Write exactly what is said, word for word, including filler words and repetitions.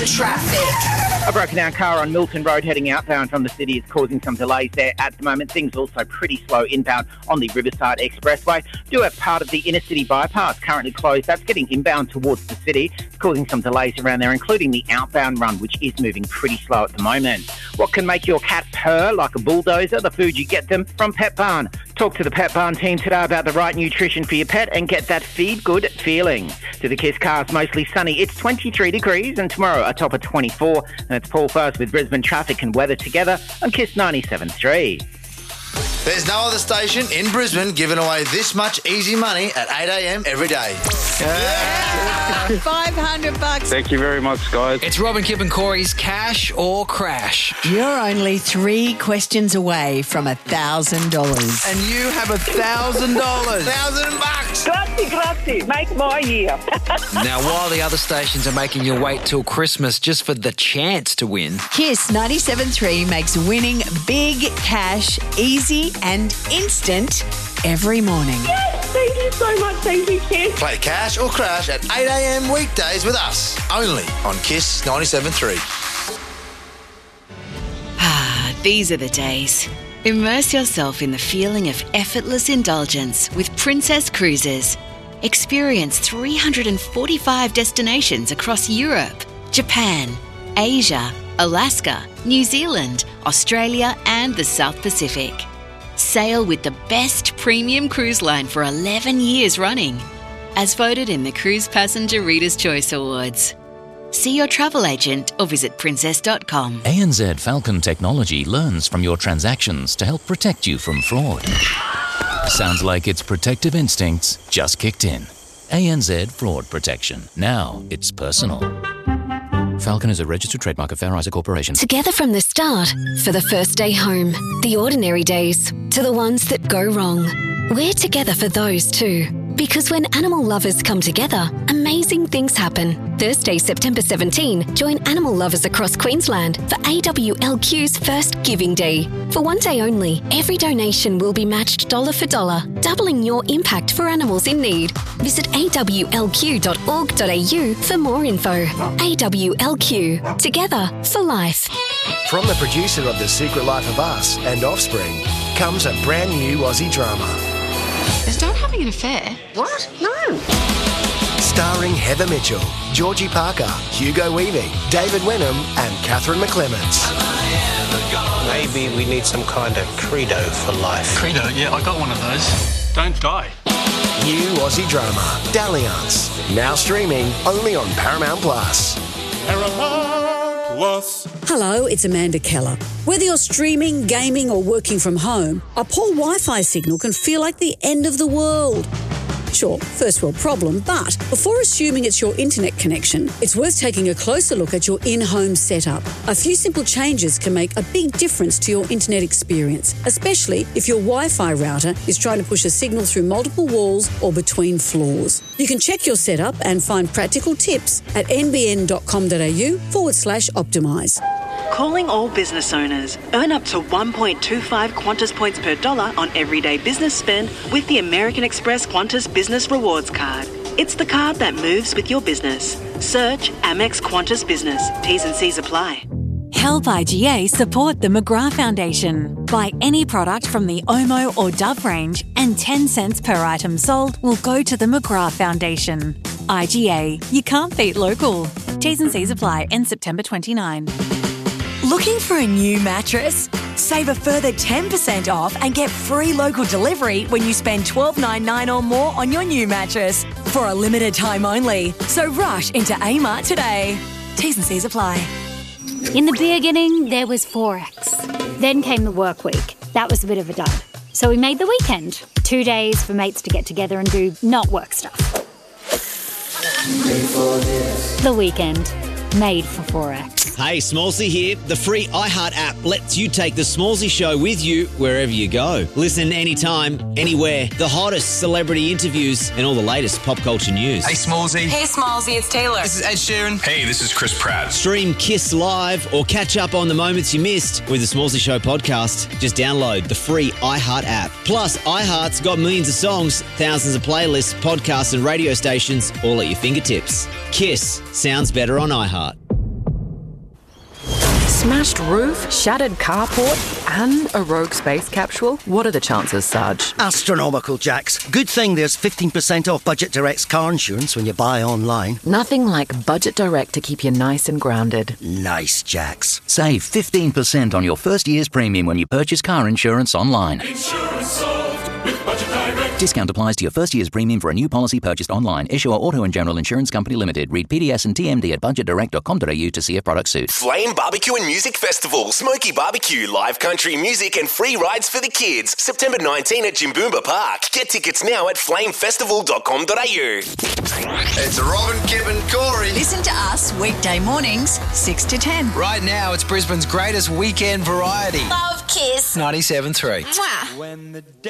Traffic. A broken down car on Milton Road heading outbound from the city is causing some delays there at the moment. Things also pretty slow inbound on the Riverside Expressway. Do have part of the inner city bypass currently closed. That's getting inbound towards the city. It's causing some delays around there, including the outbound run, which is moving pretty slow at the moment. What can make your cat purr like a bulldozer? The food you get them from Pet Barn. Talk to the Pet Barn team today about the right nutrition for your pet and get that feed good feeling. To the Kiss Cars, mostly sunny. It's twenty-three degrees and tomorrow a top of twenty-four. And it's Paul First with Brisbane traffic and weather together on Kiss ninety-seven point three. There's no other station in Brisbane giving away this much easy money at eight a.m. every day. Yeah. five hundred bucks. Thank you very much, guys. It's Robin, Kip and Corey's Cash or Crash. You're only three questions away from a thousand dollars. And you have a thousand dollars. Thousand bucks. Grazie, grazie. Make my year. Now, while the other stations are making you wait till Christmas just for the chance to win, Kiss ninety-seven point three makes winning big cash easy and instant every morning. Yes, thank you so much. Thank you, Kiss. Play Cash or Crash at eight a.m. weekdays with us. Only on Kiss ninety-seven point three. Ah, these are the days. Immerse yourself in the feeling of effortless indulgence with Princess Cruises. Experience three hundred forty-five destinations across Europe, Japan, Asia, Alaska, New Zealand, Australia and the South Pacific. Sail with the best premium cruise line for eleven years running, as voted in the Cruise Passenger Reader's Choice Awards. See your travel agent or visit princess dot com. A N Z Falcon technology learns from your transactions to help protect you from fraud. Sounds like its protective instincts just kicked in. A N Z Fraud Protection. Now it's personal. Falcon is a registered trademark of Fair Isaac Corporation. Together from the start, for the first day home, the ordinary days, to the ones that go wrong. We're together for those too. Because when animal lovers come together, amazing things happen. Thursday, September seventeenth, join animal lovers across Queensland for A W L Q's first Giving Day. For one day only, every donation will be matched dollar for dollar, doubling your impact for animals in need. Visit a w l q dot org dot a u for more info. A W L Q, together for life. From the producer of The Secret Life of Us and Offspring comes a brand new Aussie drama. Is Dad having an affair? What? No. Starring Heather Mitchell, Georgie Parker, Hugo Weaving, David Wenham and Catherine McClements. Maybe we need some kind of credo for life. Credo? Yeah, I got one of those. Don't die. New Aussie drama, Dalliance. Now streaming only on Paramount Plus. Paramount Plus. Hello, it's Amanda Keller. Whether you're streaming, gaming or working from home, a poor Wi-Fi signal can feel like the end of the world. Sure, first world problem, but before assuming it's your internet connection, it's worth taking a closer look at your in-home setup. A few simple changes can make a big difference to your internet experience, especially if your Wi-Fi router is trying to push a signal through multiple walls or between floors. You can check your setup and find practical tips at nbn.com.au forward slash optimise. Calling all business owners. Earn up to one point two five Qantas points per dollar on everyday business spend with the American Express Qantas Business Rewards Card. It's the card that moves with your business. Search Amex Qantas Business. T's and C's apply. Help I G A support the McGrath Foundation. Buy any product from the Omo or Dove range and ten cents per item sold will go to the McGrath Foundation. I G A, you can't beat local. T's and C's apply in September twenty-ninth. Looking for a new mattress? Save a further ten percent off and get free local delivery when you spend twelve dollars ninety-nine or more on your new mattress for a limited time only. So rush into A-Mart today. T's and C's apply. In the beginning, there was Forex. Then came the work week. That was a bit of a dud. So we made the weekend. Two days for mates to get together and do not work stuff. The weekend. Made for Forex. Hey, Smallsy here. The free iHeart app lets you take the Smallsy Show with you wherever you go. Listen anytime, anywhere. The hottest celebrity interviews and all the latest pop culture news. Hey, Smallsy. Hey, Smallsy, it's Taylor. This is Ed Sheeran. Hey, this is Chris Pratt. Stream Kiss Live or catch up on the moments you missed with the Smallsy Show podcast. Just download the free iHeart app. Plus, iHeart's got millions of songs, thousands of playlists, podcasts and radio stations all at your fingertips. Kiss sounds better on iHeart. Smashed roof, shattered carport, and a rogue space capsule? What are the chances, Sarge? Astronomical, Jax. Good thing there's fifteen percent off Budget Direct's car insurance when you buy online. Nothing like Budget Direct to keep you nice and grounded. Nice, Jax. Save fifteen percent on your first year's premium when you purchase car insurance online. Insurance solved with Budget Direct. Discount applies to your first year's premium for a new policy purchased online. Issuer Auto and General Insurance Company Limited. Read P D S and T M D at budget direct dot com dot a u to see if product suits. Flame Barbecue and Music Festival. Smoky barbecue, live country music and free rides for the kids. September nineteenth at Jimboomba Park. Get tickets now at flame festival dot com dot a u. It's Robin, Kip and Corey. Listen to us weekday mornings, six to ten. Right now, it's Brisbane's greatest weekend variety. Love Kiss. ninety-seven point three. Mwah. When the